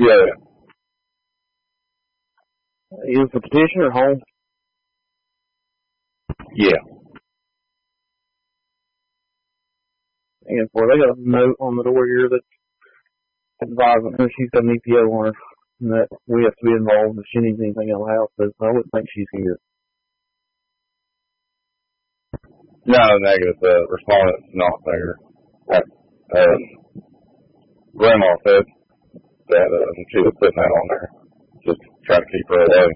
Yeah. Is the petitioner home? Yeah. And for they got a note on the door here that advising her she's got an EPO on her and that we have to be involved if she needs anything in the house, but I wouldn't think she's here. No, negative. The respondent's not there. Grandma said that she was putting that on there. Just try to keep her away.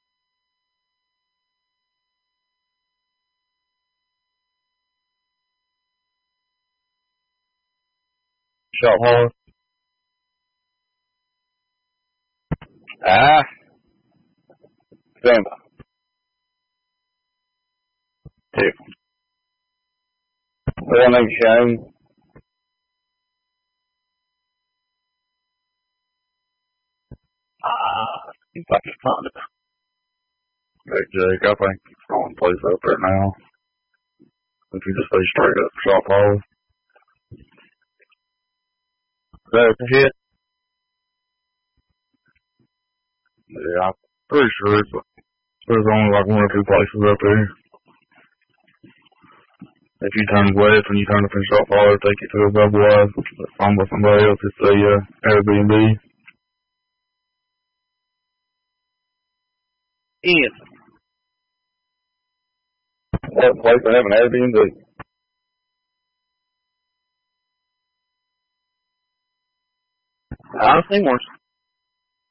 Shot Holler. Stand by. 2. Her name's Shane. If I can find it. Hey, Jake, I think it's going place up right now. If you just stay straight up, Shot Holler. There's a hit. Yeah, I'm pretty sure there's only like 1 or 2 places up there. If you turn west and you turn up in Shot Holler, take you to a Double-Wise. If I'm with somebody else, it's a Airbnb. Ian. What place they have an Airbnb? I've seen worse.